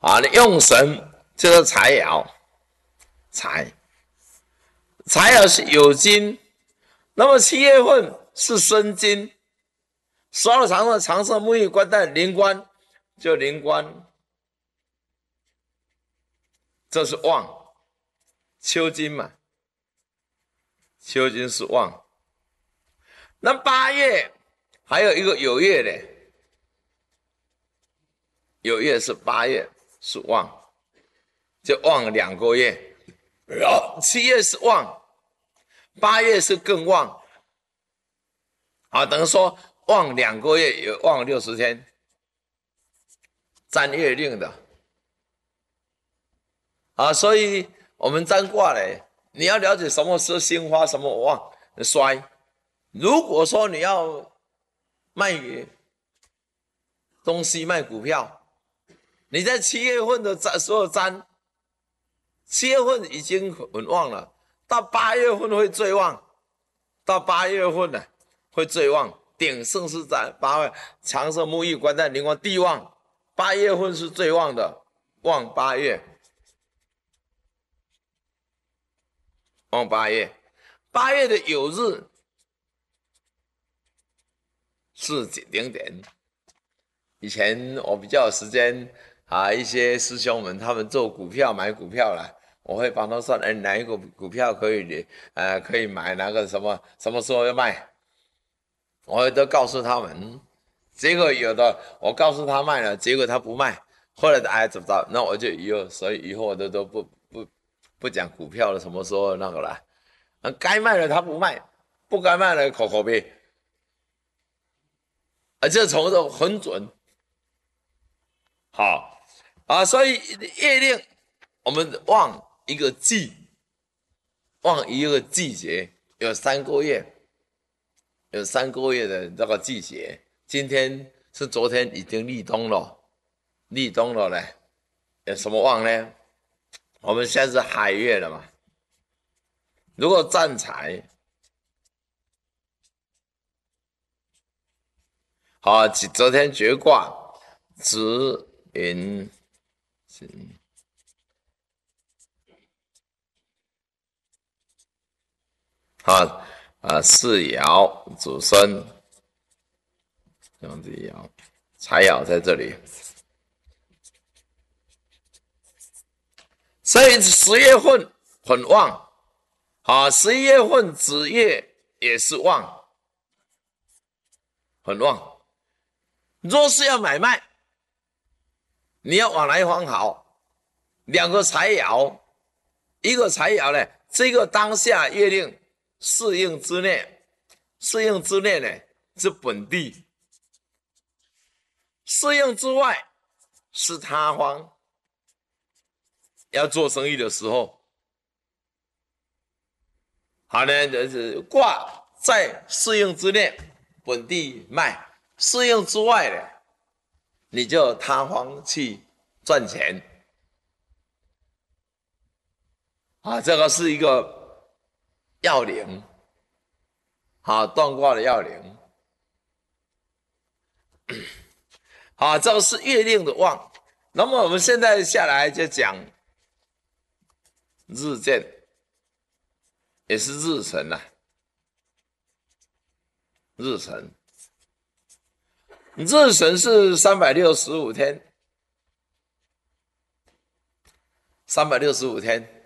啊，你用神就是财爻，财爻是酉金，那么7月份是申金，12长的长生木易官带临官，就临官，这是旺，秋金嘛，秋金是旺。那8月还有一个酉月呢，酉月是8月是旺，就旺2个月。7月是旺，8月是更旺，啊，等于说旺2个月，有旺60天，占月令的，啊，所以我们占卦嘞，你要了解什么是兴发，什么旺衰。如果说你要卖东西卖股票，你在7月份的所有占，7月份已经很旺了，到8月份会最旺，到8月份呢会最旺，鼎盛是在8月，长生木易官带临官地旺，8月份是最旺的，旺8月，旺8月，8月的酉日是0点。以前我比较有时间啊，一些师兄们他们做股票买股票啦，我会帮他算，哪一个股票可以买，哪个什么时候要卖，我会都告诉他们。结果有的我告诉他卖了，结果他不卖，后来怎么着？那我就所以以后我都不讲股票了，什么时候那个了，该卖了他不卖，不该卖了口碑，这从这很准。好啊，所以月令我们望一个季，望一个季节，有3个月，有3个月的这个季节。今天是昨天已经立冬了，立冬了呢，有什么望呢？我们现在是海月了嘛，如果占财，好，昨天决卦子寅好4爻主生，兄弟爻，财爻在这里，所以10月份很旺，好，11月份子月也是旺，很旺。若是要买卖，你要往哪一方好？2个财爻，一个财爻呢，这个当下月令适应之内呢是本地，适应之外是他方。要做生意的时候，好呢，卦在适应之内，本地卖；适应之外呢，你就他方去赚钱。啊，这个是一个要领，好，断卦的要领。好，这个是月令的旺。那么我们现在下来就讲日见，也是日辰啊，日辰是365天，365天。